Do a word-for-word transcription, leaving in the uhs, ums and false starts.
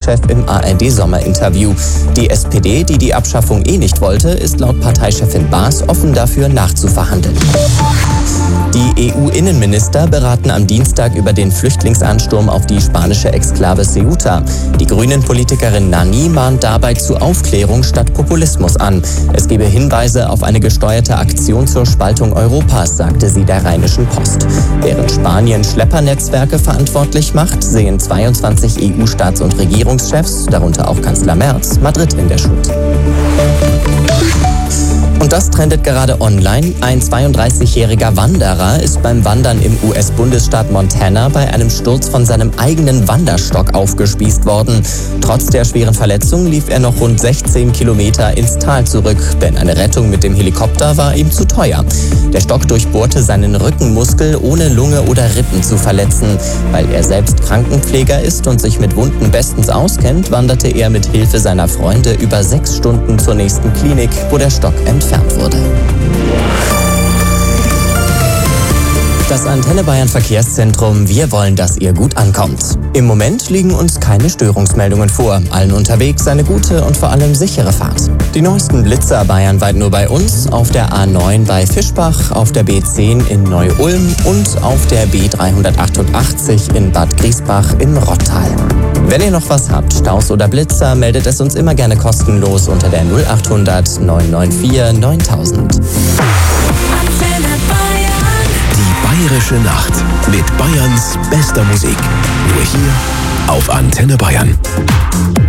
Regierungschef im A R D-Sommerinterview. Die S P D, die die Abschaffung eh nicht wollte, ist laut Parteichefin Baas offen dafür, nachzuverhandeln. Die E U-Innenminister beraten am Dienstag über den Flüchtlingsansturm auf die spanische Exklave Ceuta. Die Grünen-Politikerin Nanni mahnt dabei zu Aufklärung statt Populismus an. Es gebe Hinweise auf eine gesteuerte Aktion zur Spaltung Europas, sagte sie der Rheinischen Post. Während Spanien Schleppernetzwerke verantwortlich macht, sehen zweiundzwanzig E U-Staats- und Regierungschefs, darunter auch Kanzler Merz, Madrid in der Schuld. Und das trendet gerade online. Ein zweiunddreißigjähriger Wanderer ist beim Wandern im U S-Bundesstaat Montana bei einem Sturz von seinem eigenen Wanderstock aufgespießt worden. Trotz der schweren Verletzung lief er noch rund sechzehn Kilometer ins Tal zurück, denn eine Rettung mit dem Helikopter war ihm zu teuer. Der Stock durchbohrte seinen Rückenmuskel, ohne Lunge oder Rippen zu verletzen. Weil er selbst Krankenpfleger ist und sich mit Wunden bestens auskennt, wanderte er mit Hilfe seiner Freunde über sechs Stunden zur nächsten Klinik, wo der Stock entfernt wurde. Das Antenne Bayern Verkehrszentrum, wir wollen, dass ihr gut ankommt. Im Moment liegen uns keine Störungsmeldungen vor. Allen unterwegs eine gute und vor allem sichere Fahrt. Die neuesten Blitzer bayernweit nur bei uns, auf der A neun bei Fischbach, auf der B zehn in Neu-Ulm und auf der B dreihundertachtundachtzig in Bad Griesbach im Rottal. Wenn ihr noch was habt, Staus oder Blitzer, meldet es uns immer gerne kostenlos unter der null achthundert neun neun vier neuntausend. Bayerische Nacht mit Bayerns bester Musik. Nur hier auf Antenne Bayern.